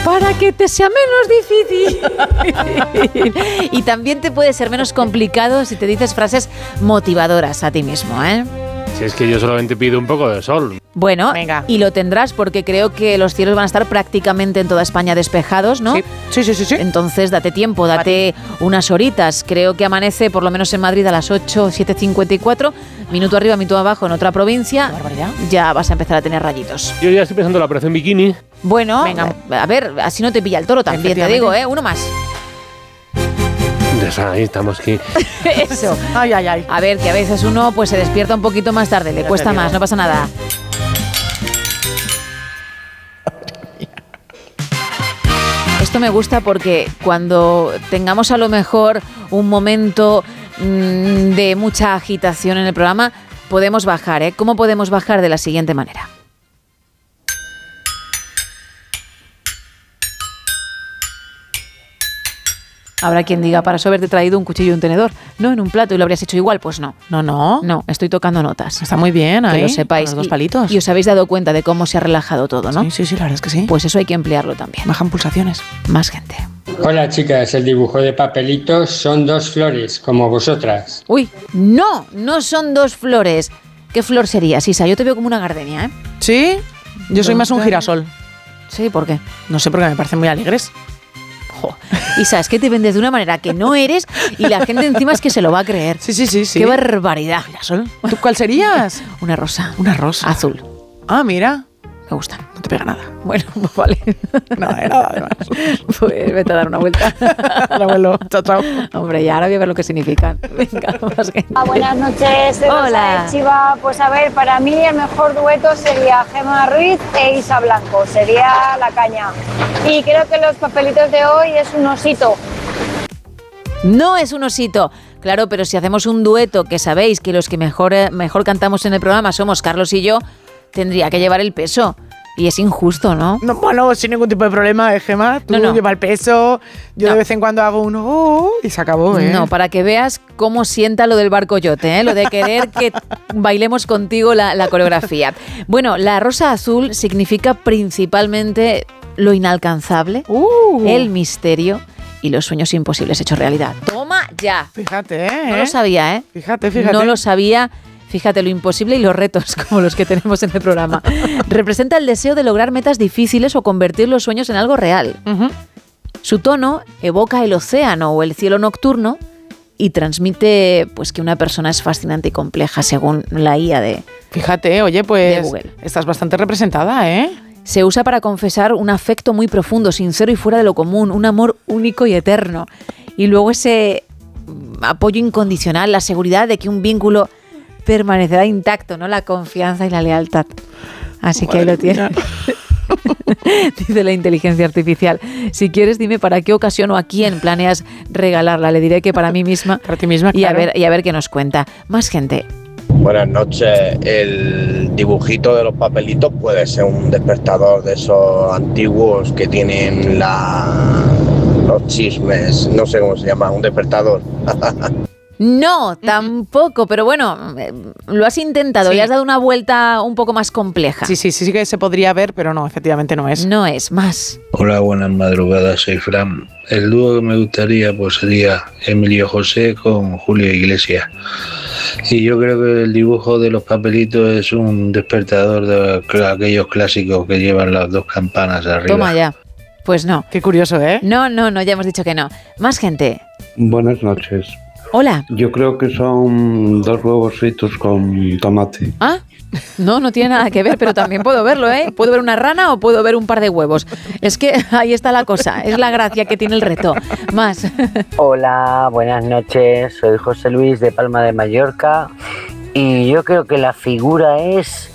Para que te sea menos difícil. Y también te puede ser menos complicado si te dices frases motivadoras a ti mismo, ¿eh? Si es que yo solamente pido un poco de sol. Bueno, venga. Y lo tendrás porque creo que los cielos van a estar prácticamente en toda España despejados, ¿no? Sí. Entonces date tiempo, date unas horitas. Creo que amanece por lo menos en Madrid a las 8, 7:54. Minuto arriba, minuto abajo en otra provincia. Qué barbaridad. Ya vas a empezar a tener rayitos. Yo ya estoy pensando en la operación bikini. Bueno, Venga. a ver, así no te pilla el toro también, te digo, ¿eh? Uno más. Ahí estamos aquí. Eso. Ay. A ver, que a veces uno pues se despierta un poquito más tarde, le cuesta más, no pasa nada. Esto me gusta porque cuando tengamos a lo mejor un momento de mucha agitación en el programa, podemos bajar, ¿eh? ¿Cómo podemos bajar? De la siguiente manera. Habrá quien diga, para eso haberte traído un cuchillo y un tenedor, no en un plato y lo habrías hecho igual. Pues no. No, estoy tocando notas. Está muy bien ahí. Que lo sepáis. Con los 2 palitos. Y os habéis dado cuenta de cómo se ha relajado todo, ¿no? Sí, la verdad es que sí. Pues eso hay que emplearlo también. Bajan pulsaciones. Más gente. Hola chicas, el dibujo de papelitos son 2 flores, como vosotras. Uy, no son 2 flores. ¿Qué flor sería, Sisa? Yo te veo como una gardenia, ¿eh? ¿Sí? Yo soy más un girasol. Sí, ¿por qué? No sé, porque me parecen muy alegres. Isa, es que te vendes de una manera que no eres y la gente encima es que se lo va a creer. Sí. ¡Qué barbaridad! Girasol. ¿Tú cuál serías? Una rosa. Una rosa. Azul. Ah, mira. Me gusta. No te pega nada. Bueno, pues vale. Nada, además. Pues vete a dar una vuelta. Al abuelo. Chao. Hombre, ya ahora voy a ver lo que significan. Venga, más gente. Buenas noches, soy Rosa Hola. de Chiva. Pues a ver, para mí el mejor dueto sería Gemma Ruiz e Isa Blanco. Sería la caña. Y creo que los papelitos de hoy es un osito. No es un osito. Claro, pero si hacemos un dueto, que sabéis que los que mejor cantamos en el programa somos Carlos y yo, tendría que llevar el peso. Y es injusto, ¿no? No, bueno, sin ningún tipo de problema, Gemma. Tú No. lleva el peso. Yo de vez en cuando hago uno y se acabó, ¿eh? No, para que veas cómo sienta lo del barco yote, ¿eh? Lo de querer que bailemos contigo la coreografía. Bueno, la rosa azul significa principalmente lo inalcanzable, el misterio y los sueños imposibles hechos realidad. ¡Toma ya! Fíjate, ¿eh? No lo sabía, ¿eh? Fíjate. No lo sabía. Fíjate, lo imposible y los retos, como los que tenemos en el programa. Representa el deseo de lograr metas difíciles o convertir los sueños en algo real. Uh-huh. Su tono evoca el océano o el cielo nocturno y transmite pues que una persona es fascinante y compleja, según la IA de Fíjate, oye, pues de Google. Estás bastante representada, ¿eh? Se usa para confesar un afecto muy profundo, sincero y fuera de lo común, un amor único y eterno. Y luego ese apoyo incondicional, la seguridad de que un vínculo permanecerá intacto, ¿no? La confianza y la lealtad. Así que ahí lo tienes. Dice la inteligencia artificial. Si quieres, dime para qué ocasión o a quién planeas regalarla. Le diré que para mí misma. Para ti misma, y claro. a ver qué nos cuenta. Más gente. Buenas noches. El dibujito de los papelitos puede ser un despertador de esos antiguos que tienen los chismes. No sé cómo se llama, un despertador. No, tampoco, pero bueno, lo has intentado Sí. y has dado una vuelta un poco más compleja. Sí que se podría ver, pero no, efectivamente no es. No es más. Hola, buenas madrugadas, soy Fran. El dúo que me gustaría pues sería Emilio José con Julio Iglesias. Y yo creo que el dibujo de los papelitos es un despertador de aquellos clásicos que llevan las 2 campanas arriba. Toma ya. Pues no. Qué curioso, ¿eh? No, ya hemos dicho que no. Más gente. Buenas noches. Hola. Yo creo que son 2 huevos fritos con tomate. Ah, no tiene nada que ver, pero también puedo verlo, ¿eh? Puedo ver una rana o puedo ver un par de huevos. Es que ahí está la cosa, es la gracia que tiene el reto. Más. Hola, buenas noches, soy José Luis de Palma de Mallorca y yo creo que la figura es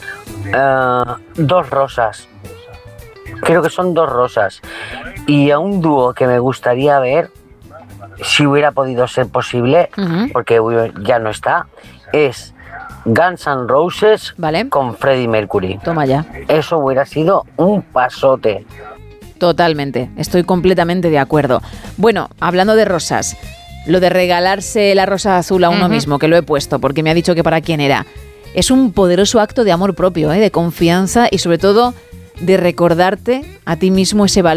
2 rosas. Creo que son 2 rosas. Y a un dúo que me gustaría ver, si hubiera podido ser posible, porque ya no está, es Guns N' Roses con Freddie Mercury. Toma ya. Eso hubiera sido un pasote. Totalmente, estoy completamente de acuerdo. Bueno, hablando de rosas, lo de regalarse la rosa azul a uno mismo, que lo he puesto porque me ha dicho que para quién era, es un poderoso acto de amor propio, de confianza y sobre todo de recordarte a ti mismo ese valor